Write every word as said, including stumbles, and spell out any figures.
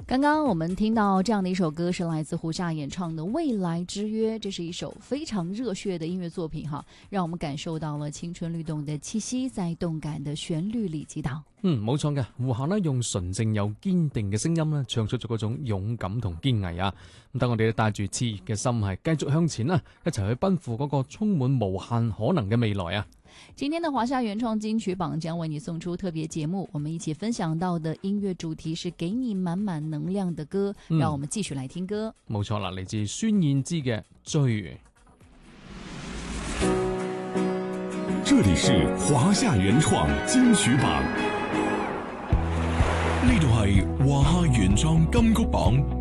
刚刚我们听到这样的一首歌，是来自胡夏演唱的《未来之约》，这是一首非常熱血的音樂作品哈，讓我們感受到了青春律動的氣息，在動感的旋律裏擊倒。 嗯，冇錯嘅，胡夏呢用純正又堅定嘅聲音呢，唱出咗嗰種勇敢同堅毅啊！咁等我哋都帶住熾熱嘅心，係繼續向前啦，一齊去奔赴嗰個充滿無限可能嘅未來啊！ 今天的華夏原創金曲榜將為你送出特別節目，我們一起分享到的音樂主題是給你滿滿能量的歌， 嗯、 讓我們繼續來聽歌。 冇錯啦，嚟自孫燕姿嘅《追》。 這裏是華夏原創金曲榜，呢度係華夏原創金曲榜。